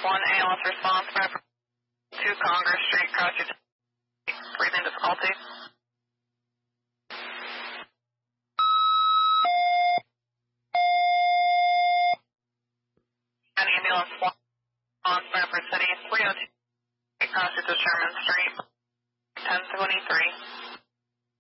One ALS response, 2 Congress Street, cross utility, breathing difficulty. An ambulance response, Bradford City, 302, cross to Sherman Street, 1023.